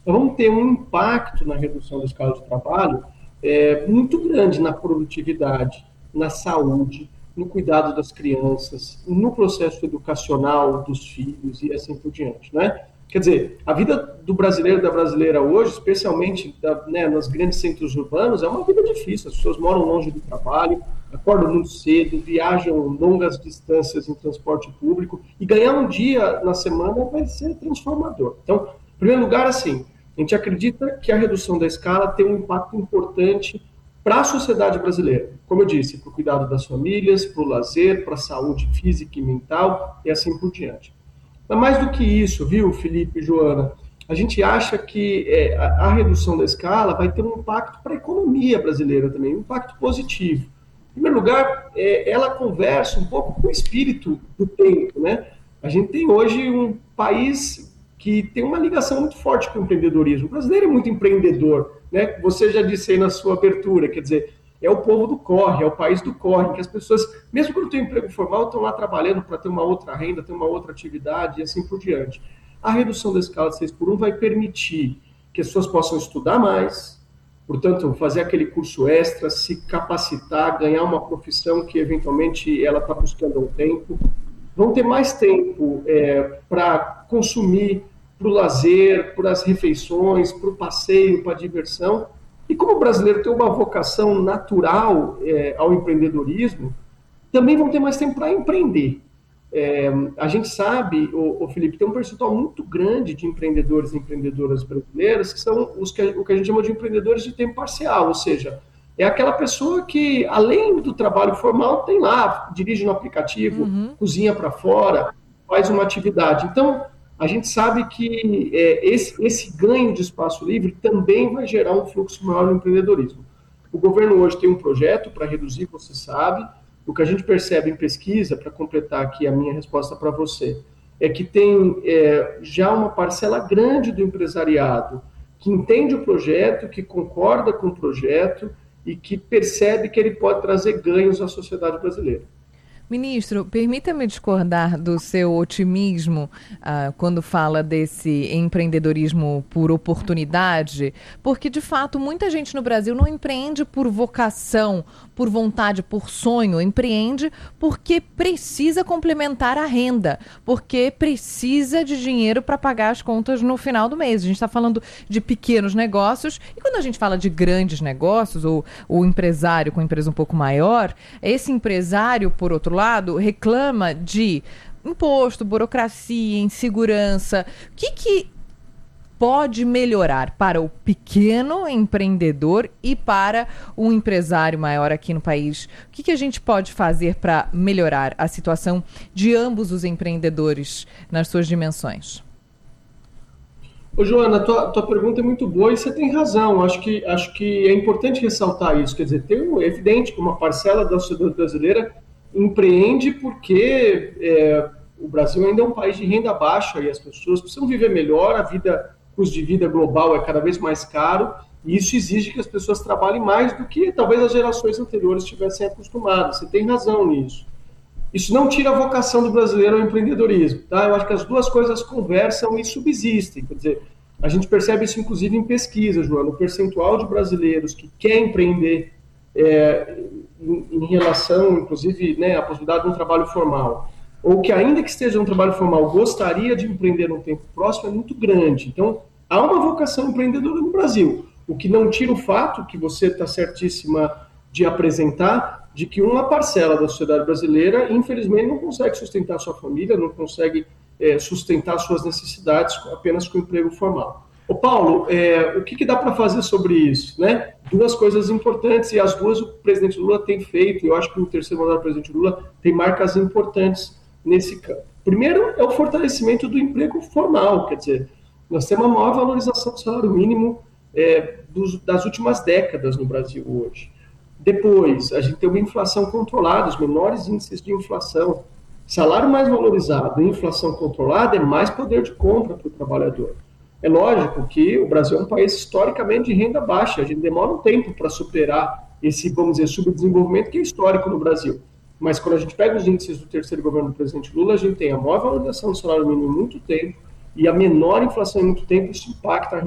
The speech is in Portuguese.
nós vamos ter um impacto na redução da escala de trabalho muito grande na produtividade, na saúde, no cuidado das crianças, no processo educacional dos filhos e assim por diante, né? Quer dizer, a vida do brasileiro e da brasileira hoje, especialmente nos grandes centros urbanos, é uma vida difícil. As pessoas moram longe do trabalho, acordam muito cedo, viajam longas distâncias em transporte público e ganhar um dia na semana vai ser transformador. Então, em primeiro lugar, assim, a gente acredita que a redução da escala tem um impacto importante para a sociedade brasileira. Como eu disse, para o cuidado das famílias, para o lazer, para a saúde física e mental e assim por diante. Mas mais do que isso, viu, Felipe e Joana, a gente acha que a redução da escala vai ter um impacto para a economia brasileira também, um impacto positivo. Em primeiro lugar, ela conversa um pouco com o espírito do tempo, né? A gente tem hoje um país que tem uma ligação muito forte com o empreendedorismo. O brasileiro é muito empreendedor, né? Você já disse aí na sua abertura, quer dizer, é o povo do corre, é o país do corre, que as pessoas, mesmo quando têm emprego formal, estão lá trabalhando para ter uma outra renda, ter uma outra atividade e assim por diante. A redução da escala de 6 por 1 vai permitir que as pessoas possam estudar mais, portanto, fazer aquele curso extra, se capacitar, ganhar uma profissão que eventualmente ela está buscando há um tempo, vão ter mais tempo para consumir, para o lazer, para as refeições, para o passeio, para a diversão. E como o brasileiro tem uma vocação natural ao empreendedorismo, também vão ter mais tempo para empreender. A gente sabe, o Felipe, tem um percentual muito grande de empreendedores e empreendedoras brasileiras que são o que a gente chama de empreendedores de tempo parcial, ou seja, é aquela pessoa que, além do trabalho formal, tem lá, dirige no aplicativo, cozinha para fora, faz uma atividade. Então, a gente sabe que esse ganho de espaço livre também vai gerar um fluxo maior no empreendedorismo. O governo hoje tem um projeto para reduzir, você sabe. O que a gente percebe em pesquisa, para completar aqui a minha resposta para você, é que tem já uma parcela grande do empresariado que entende o projeto, que concorda com o projeto e que percebe que ele pode trazer ganhos à sociedade brasileira. Ministro, permita-me discordar do seu otimismo quando fala desse empreendedorismo por oportunidade, porque, de fato, muita gente no Brasil não empreende por vocação, por vontade, por sonho, empreende porque precisa complementar a renda, porque precisa de dinheiro para pagar as contas no final do mês. A gente está falando de pequenos negócios, e quando a gente fala de grandes negócios, ou o empresário com empresa um pouco maior, esse empresário, por outro lado, reclama de imposto, burocracia, insegurança. O que pode melhorar para o pequeno empreendedor e para o empresário maior aqui no país? O que a gente pode fazer para melhorar a situação de ambos os empreendedores nas suas dimensões? Ô, Joana, tua pergunta é muito boa e você tem razão. Acho que é importante ressaltar isso. Quer dizer, é evidente que uma parcela da sociedade brasileira empreende porque o Brasil ainda é um país de renda baixa e as pessoas precisam viver melhor, o custo de vida global é cada vez mais caro e isso exige que as pessoas trabalhem mais do que talvez as gerações anteriores estivessem acostumadas. Você tem razão nisso. Isso não tira a vocação do brasileiro ao empreendedorismo, tá? Eu acho que as duas coisas conversam e subsistem. Quer dizer, a gente percebe isso inclusive em pesquisa, Joana, o percentual de brasileiros que quer empreender em relação, inclusive, à possibilidade de um trabalho formal, ou que ainda que esteja no trabalho formal gostaria de empreender no tempo próximo é muito grande. Então, há uma vocação empreendedora no Brasil, o que não tira o fato que você está certíssima de apresentar, de que uma parcela da sociedade brasileira, infelizmente, não consegue sustentar sua família, não consegue sustentar suas necessidades apenas com emprego formal. Ô Paulo, o que dá para fazer sobre isso, né? Duas coisas importantes, e as duas o presidente Lula tem feito, e eu acho que o terceiro mandato do presidente Lula tem marcas importantes nesse campo. Primeiro é o fortalecimento do emprego formal, quer dizer, nós temos a maior valorização do salário mínimo das últimas décadas no Brasil hoje. Depois, a gente tem uma inflação controlada, os menores índices de inflação. Salário mais valorizado e inflação controlada é mais poder de compra para o trabalhador. É lógico que o Brasil é um país historicamente de renda baixa, a gente demora um tempo para superar esse, vamos dizer, subdesenvolvimento que é histórico no Brasil. Mas quando a gente pega os índices do terceiro governo do presidente Lula, a gente tem a maior valorização do salário mínimo em muito tempo e a menor inflação em muito tempo, isso impacta a